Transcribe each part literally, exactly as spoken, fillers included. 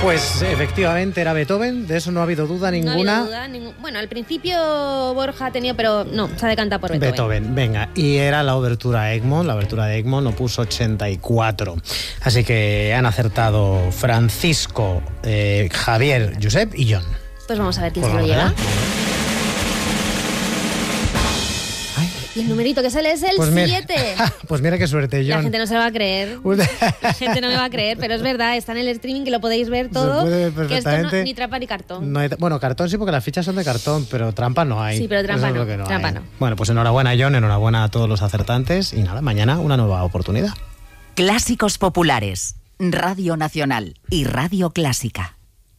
Pues efectivamente era Beethoven, de eso no ha habido duda ninguna. No ha habido duda, ningún... Bueno, al principio Borja ha tenido, pero no, se ha decantado por Beethoven. Beethoven, venga, y era la obertura a Egmont, la obertura de Egmont opuso ochenta y cuatro. Así que han acertado Francisco, eh, Javier, Josep y John. Pues vamos a ver quién Pues se lo vamos lleva. allá. Y el numerito que sale es el Pues mira, siete. pues mira qué suerte, John. La gente no se lo va a creer. La gente no me va a creer, pero es verdad, está en el streaming que lo podéis ver todo. Se puede ver que esto perfectamente. no, ni trampa ni cartón. No hay, bueno, cartón sí, porque las fichas son de cartón, pero trampa no hay. Sí, pero trampa Eso es no, lo que no trampa hay. no. Bueno, pues enhorabuena, John, enhorabuena a todos los acertantes. Y nada, mañana una nueva oportunidad. Clásicos populares, Radio Nacional y Radio Clásica.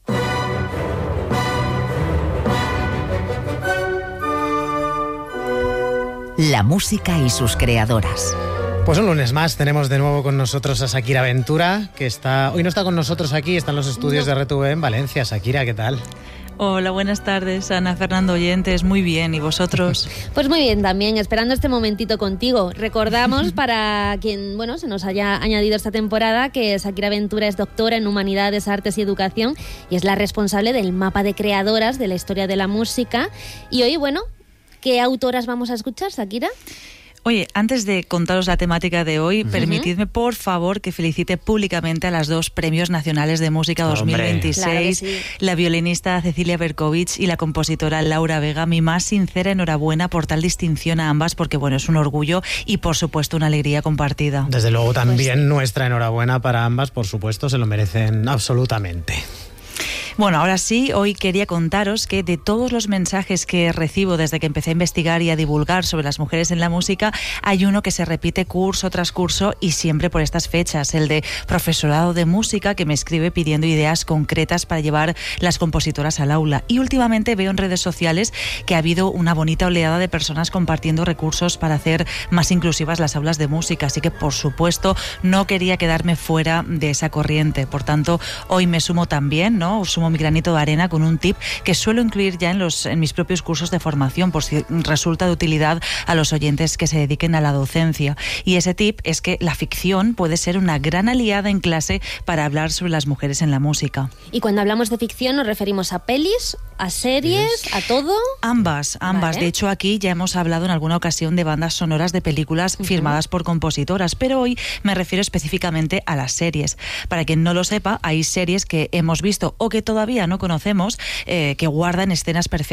La música y sus creadoras. Pues un lunes más tenemos de nuevo con nosotros a Shakira Ventura, que está hoy no está con nosotros aquí, está en los estudios No. de R T V en Valencia. Shakira, ¿qué tal? Hola, buenas tardes, Ana, Fernando, oyentes. Muy bien, ¿y vosotros? Pues muy bien también, esperando este momentito contigo. Recordamos, para quien bueno se nos haya añadido esta temporada, que Shakira Ventura es doctora en Humanidades, Artes y Educación y es la responsable del mapa de creadoras de la historia de la música. Y hoy, bueno, ¿qué autoras vamos a escuchar, Shakira? Oye, antes de contaros la temática de hoy, Uh-huh. permitidme, por favor, que felicite públicamente a las dos Premios Nacionales de Música dos mil veintiséis, Claro que sí. la violinista Cecilia Berkovich y la compositora Laura Vega. Mi más sincera enhorabuena por tal distinción a ambas, porque bueno, es un orgullo y por supuesto una alegría compartida. Desde luego también nuestra enhorabuena para ambas, por supuesto, se lo merecen absolutamente. Bueno, ahora sí, hoy quería contaros que de todos los mensajes que recibo desde que empecé a investigar y a divulgar sobre las mujeres en la música, hay uno que se repite curso tras curso y siempre por estas fechas, el de profesorado de música, que me escribe pidiendo ideas concretas para llevar las compositoras al aula. Y últimamente veo en redes sociales que ha habido una bonita oleada de personas compartiendo recursos para hacer más inclusivas las aulas de música, así que por supuesto no quería quedarme fuera de esa corriente. Por tanto, hoy me sumo también, ¿no? Sumo mi granito de arena con un tip que suelo incluir ya en los en mis propios cursos de formación, por si resulta de utilidad a los oyentes que se dediquen a la docencia. Y ese tip es que la ficción puede ser una gran aliada en clase para hablar sobre las mujeres en la música. Y cuando hablamos de ficción nos referimos a pelis, a series, a todo. Ambas, ambas. Vale. De hecho, aquí ya hemos hablado en alguna ocasión de bandas sonoras de películas Uh-huh. firmadas por compositoras, pero hoy me refiero específicamente a las series. Para quien no lo sepa, hay series que hemos visto o que todavía no conocemos, eh, que guardan escenas perfectas